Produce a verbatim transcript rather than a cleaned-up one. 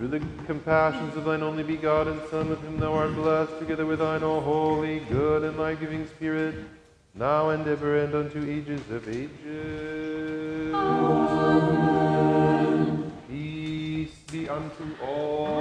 the compassions of thine only begotten Son, with whom thou art blessed, together with thine all holy, good, and life-giving Spirit, now and ever, and unto ages of ages. Amen. Peace be unto all.